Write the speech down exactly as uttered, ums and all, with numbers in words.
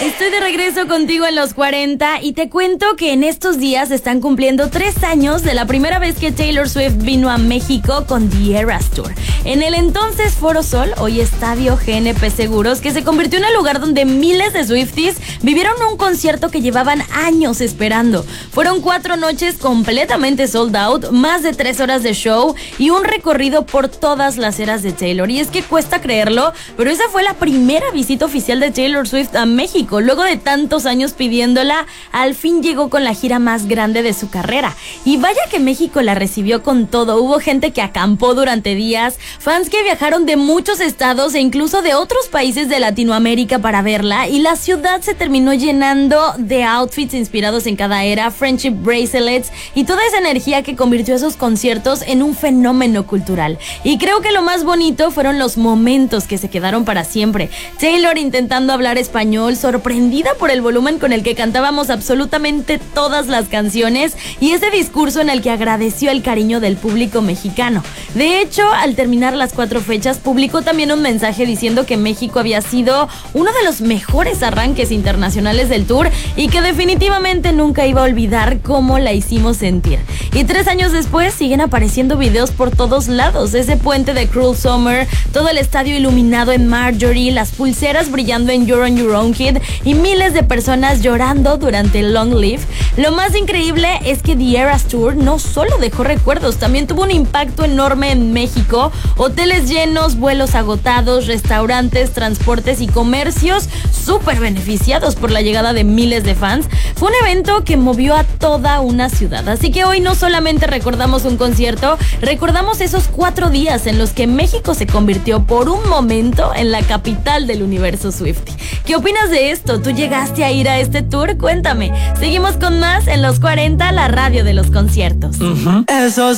Estoy de regreso contigo en los cuarenta y te cuento que en estos días están cumpliendo tres años de la primera vez que Taylor Swift vino a México con The Eras Tour. En el entonces Foro Sol, hoy Estadio G N P Seguros, que se convirtió en el lugar donde miles de Swifties vivieron un concierto que llevaban años esperando. Fueron cuatro noches completamente sold out, más de tres horas de show y un recorrido por todas las eras de Taylor. Y es que cuesta creerlo, pero esa fue la primera visita oficial de Taylor Swift a México. Luego de tantos años pidiéndola, al fin llegó con la gira más grande de su carrera. Y vaya que México la recibió con todo. Hubo gente que acampó durante días, fans que viajaron de muchos estados e incluso de otros países de Latinoamérica para verla, y la ciudad se terminó llenando de outfits inspirados en cada era, friendship bracelets y toda esa energía que convirtió esos conciertos en un fenómeno cultural. Y creo que lo más bonito fueron los momentos que se quedaron para siempre. Taylor intentando hablar español, sorprendida por el volumen con el que cantábamos absolutamente todas las canciones, y ese discurso en el que agradeció el cariño del público mexicano. De hecho, al terminar las cuatro fechas, publicó también un mensaje diciendo que México había sido uno de los mejores arranques internacionales del tour y que definitivamente nunca iba a olvidar cómo la hicimos sentir. Y tres años después siguen apareciendo videos por todos lados, ese puente de Cruel Summer, todo el estadio iluminado en Marjorie, las pulseras brillando en You're on Your Own Kid y miles de personas llorando durante Long Live. Lo más increíble es que The Eras Tour no solo dejó recuerdos, también tuvo un impacto enorme en México. Hoteles llenos, vuelos agotados, restaurantes, transportes y comercios súper beneficiados por la llegada de miles de fans. Fue un evento que movió a toda una ciudad. Así que hoy no solamente recordamos un concierto, recordamos esos cuatro días en los que México se convirtió por un momento en la capital del universo Swiftie. ¿Qué opinas de esto? ¿Tú llegaste a ir a este tour? Cuéntame. Seguimos con más en los cuarenta, la radio de los conciertos. Uh-huh. Esos